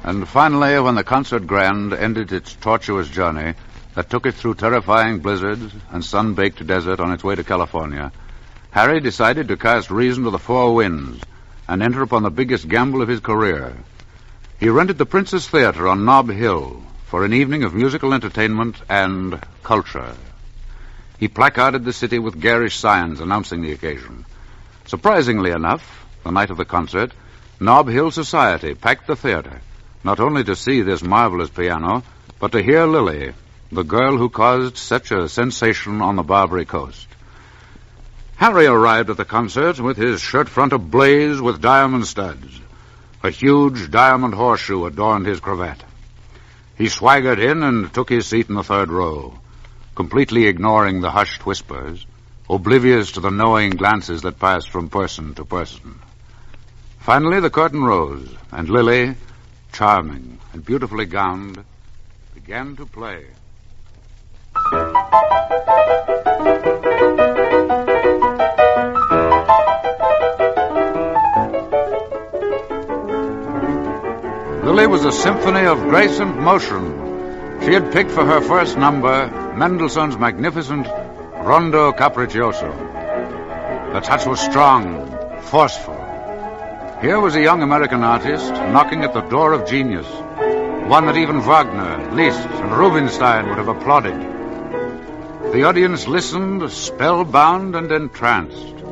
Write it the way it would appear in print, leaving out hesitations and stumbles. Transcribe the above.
And finally, when the concert grand ended its tortuous journey that took it through terrifying blizzards and sun-baked desert on its way to California, Harry decided to cast reason to the four winds and enter upon the biggest gamble of his career. He rented the Princess Theater on Nob Hill for an evening of musical entertainment and culture. He placarded the city with garish signs announcing the occasion. Surprisingly enough, the night of the concert, Nob Hill society packed the theater, not only to see this marvelous piano, but to hear Lily, the girl who caused such a sensation on the Barbary Coast. Harry arrived at the concert with his shirt front ablaze with diamond studs. A huge diamond horseshoe adorned his cravat. He swaggered in and took his seat in the third row, completely ignoring the hushed whispers, oblivious to the knowing glances that passed from person to person. Finally, the curtain rose, and Lily, charming and beautifully gowned, began to play. Lily was a symphony of grace and motion. She had picked for her first number Mendelssohn's magnificent Rondo Capriccioso. The touch was strong, forceful. Here was a young American artist knocking at the door of genius, one that even Wagner, Liszt, and Rubinstein would have applauded. The audience listened, spellbound and entranced.